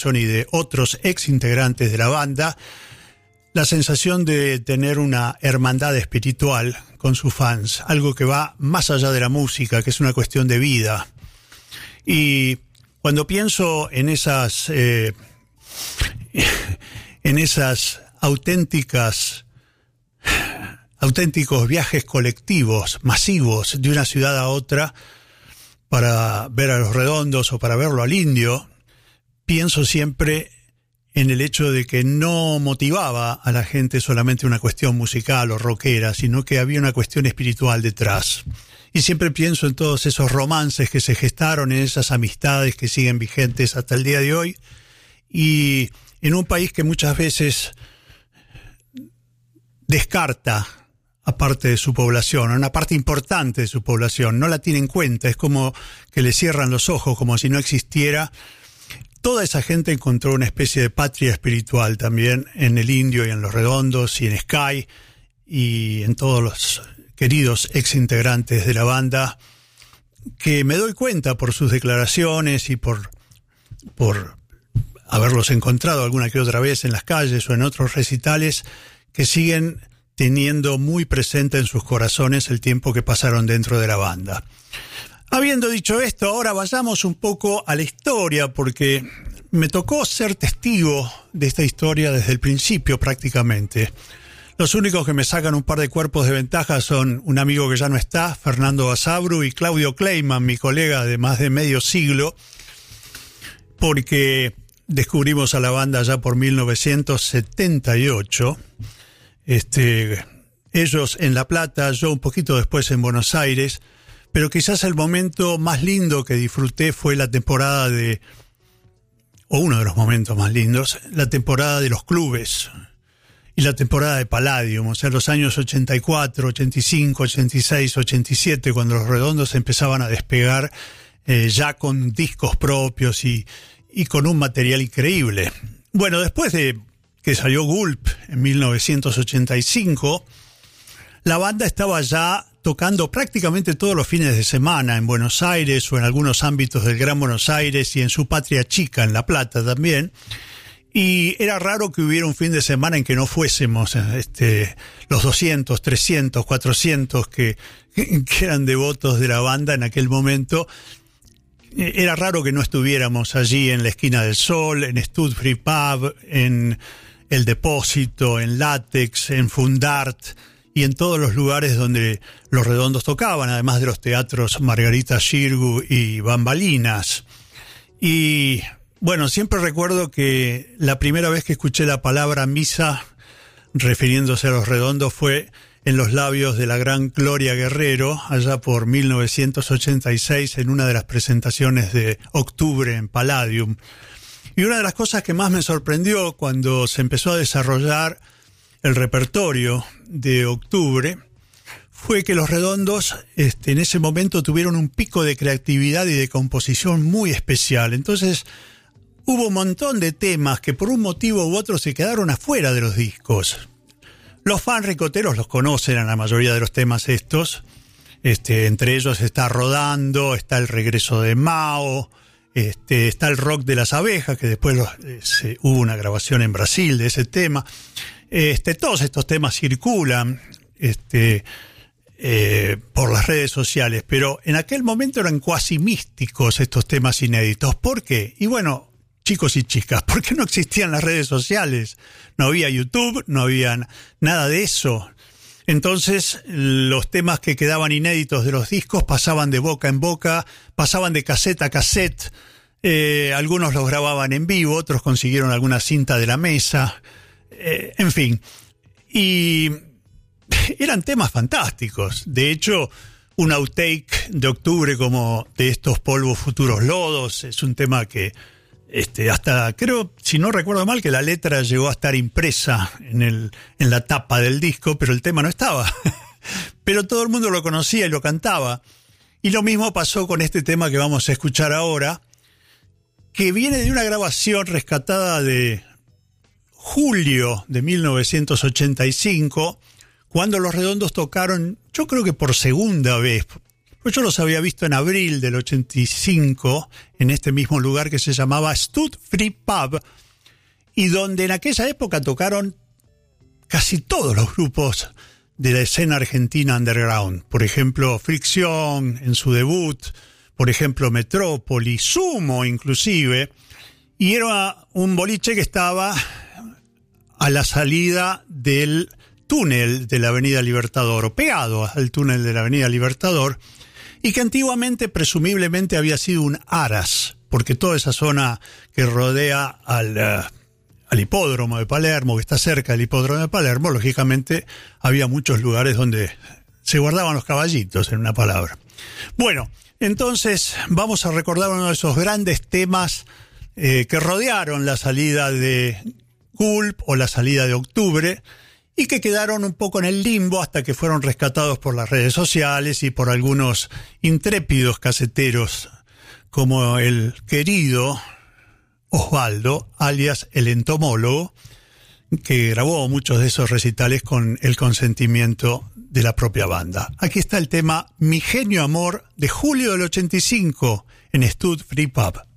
y de otros ex integrantes de la banda, la sensación de tener una hermandad espiritual con sus fans, algo que va más allá de la música, que es una cuestión de vida. Y cuando pienso en esas auténticos viajes colectivos, masivos, de una ciudad a otra, para ver a Los Redondos o para verlo al Indio, pienso siempre en el hecho de que no motivaba a la gente solamente una cuestión musical o rockera, sino que había una cuestión espiritual detrás. Y siempre pienso en todos esos romances que se gestaron, en esas amistades que siguen vigentes hasta el día de hoy, y en un país que muchas veces descarta a parte de su población, a una parte importante de su población, no la tiene en cuenta, es como que le cierran los ojos, como si no existiera. Toda esa gente encontró una especie de patria espiritual también en el Indio y en Los Redondos y en Sky y en todos los queridos ex integrantes de la banda, que me doy cuenta por sus declaraciones y por haberlos encontrado alguna que otra vez en las calles o en otros recitales, que siguen teniendo muy presente en sus corazones el tiempo que pasaron dentro de la banda. Habiendo dicho esto, ahora vayamos un poco a la historia, porque me tocó ser testigo de esta historia desde el principio prácticamente. Los únicos que me sacan un par de cuerpos de ventaja son un amigo que ya no está, Fernando Basabru, y Claudio Kleiman, mi colega de más de medio siglo, porque descubrimos a la banda ya por 1978. Ellos en La Plata, yo un poquito después en Buenos Aires, pero quizás el momento más lindo que disfruté fue la temporada o uno de los momentos más lindos, la temporada de los clubes y la temporada de Palladium, o sea, los años 84, 85, 86, 87, cuando Los Redondos empezaban a despegar ya con discos propios y con un material increíble. Bueno, después de que salió Gulp en 1985, la banda estaba ya tocando prácticamente todos los fines de semana en Buenos Aires o en algunos ámbitos del Gran Buenos Aires y en su patria chica, en La Plata también. Y era raro que hubiera un fin de semana en que no fuésemos los 200, 300, 400 que eran devotos de la banda en aquel momento. Era raro que no estuviéramos allí en la Esquina del Sol, en Stud Free Pub, en El Depósito, en Látex, en Fundart y en todos los lugares donde Los Redondos tocaban, además de los teatros Margarita Xirgu y Bambalinas. Y bueno, siempre recuerdo que la primera vez que escuché la palabra misa refiriéndose a Los Redondos fue en los labios de la gran Gloria Guerrero, allá por 1986, en una de las presentaciones de Octubre en Palladium. Y una de las cosas que más me sorprendió cuando se empezó a desarrollar el repertorio de Octubre fue que Los Redondos en ese momento tuvieron un pico de creatividad y de composición muy especial. Entonces hubo un montón de temas que por un motivo u otro se quedaron afuera de los discos. Los fans ricoteros los conocen a la mayoría de los temas estos. Entre ellos está Rodando, está El Regreso de Mao, está El Rock de las Abejas, que después hubo una grabación en Brasil de ese tema. Todos estos temas circulan por las redes sociales, pero en aquel momento eran cuasi místicos estos temas inéditos. ¿Por qué? Y bueno, chicos y chicas, ¿por qué no existían las redes sociales? No había YouTube, no había nada de eso. Entonces, los temas que quedaban inéditos de los discos pasaban de boca en boca, pasaban de casete a casete. Algunos los grababan en vivo, otros consiguieron alguna cinta de la mesa. En fin. Y eran temas fantásticos. De hecho, un outtake de Octubre como De estos polvos futuros lodos es un tema que hasta creo, si no recuerdo mal, que la letra llegó a estar impresa en la tapa del disco, pero el tema no estaba. Pero todo el mundo lo conocía y lo cantaba. Y lo mismo pasó con este tema que vamos a escuchar ahora, que viene de una grabación rescatada de julio de 1985, cuando Los Redondos tocaron, yo creo que por segunda vez, Pues yo los había visto en abril del 85 en este mismo lugar que se llamaba Stud Free Pub, y donde en aquella época tocaron casi todos los grupos de la escena argentina underground. Por ejemplo, Fricción en su debut, por ejemplo, Metrópoli, Sumo inclusive, y era un boliche que estaba a la salida del túnel de la Avenida Libertador, o pegado al túnel de la Avenida Libertador, y que antiguamente presumiblemente había sido un aras, porque toda esa zona que rodea al hipódromo de Palermo, que está cerca del hipódromo de Palermo, lógicamente había muchos lugares donde se guardaban los caballitos, en una palabra. Bueno, entonces vamos a recordar uno de esos grandes temas que rodearon la salida de Gulp o la salida de Octubre, y que quedaron un poco en el limbo hasta que fueron rescatados por las redes sociales y por algunos intrépidos caseteros como el querido Osvaldo, alias el entomólogo, que grabó muchos de esos recitales con el consentimiento de la propia banda. Aquí está el tema Mi Genio Amor de julio del 85 en Stud Free Pub.